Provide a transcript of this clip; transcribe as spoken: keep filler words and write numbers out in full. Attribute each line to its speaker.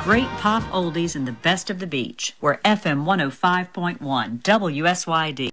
Speaker 1: Great pop oldies and the best of the beach. We're F M one oh five point one W S Y D.